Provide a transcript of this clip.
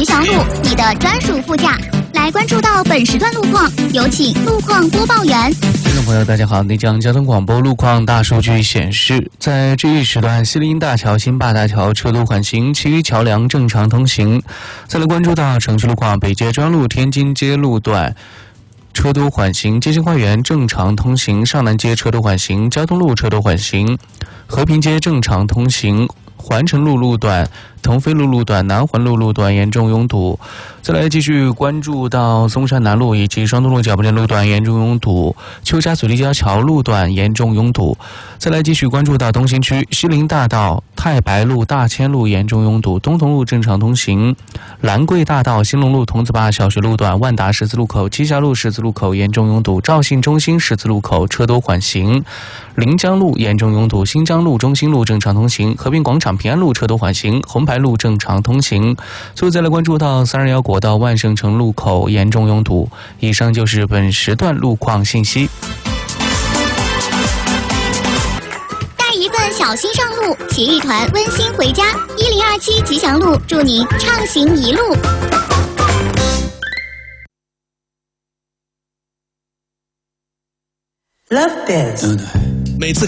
祥路，你的专属副驾。来关注到本时段路况，有请路况播报员。 听众朋友，大家好，内江交通广播路况大数据显示，在这一时段，西林大桥、新坝大桥车多缓行，其余桥梁正常通行。再来关注到城区路况，北街专路、天津街路段车多缓行，街心花园正常通行，上南街车多缓行，交通路车多缓行，和平街正常通行，环城路路段、腾飞路路段、南环路路段严重拥堵。再来继续关注到松山南路以及双东路脚部店路段严重拥堵，邱家水立交桥路段严重拥堵。再来继续关注到东新区西林大道、太白路、大千路严重拥堵，东同路正常通行，兰桂大道、兴隆路、桐子坝小学路段、万达十字路口、七峡路十字路口严重拥堵，肇庆中心十字路口车多缓行，临江路严重拥堵，新疆路、中心路正常通行，和平广场、平安路车多缓行，红牌路正常通行。最后再来关注到321国道万盛城路口严重拥堵。以上就是本时段路况信息。 带一份小心上路，携一团温馨回家。1027吉祥路，祝您畅行一路。 Love this。 每次